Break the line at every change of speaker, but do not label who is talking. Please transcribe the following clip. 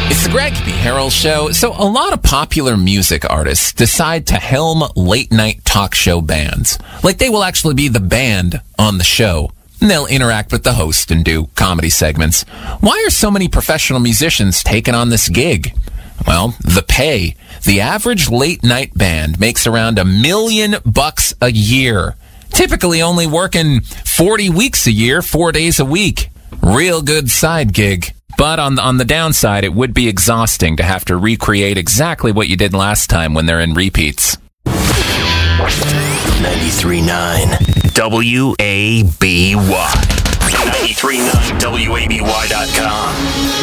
It's the Greg B. Harrell Show. So a lot of popular music artists decide to helm late-night talk show bands. Like they will actually be the band on the show. And they'll interact with the host and do comedy segments. Why are so many professional musicians taking on this gig? Well, the pay. The average late-night band makes around $1 million a year. Typically only working 40 weeks a year, 4 days a week. Real good side gig. But on the downside, it would be exhausting to have to recreate exactly what you did last time when they're in repeats.
93.9 WABY. 93.9WABY.com.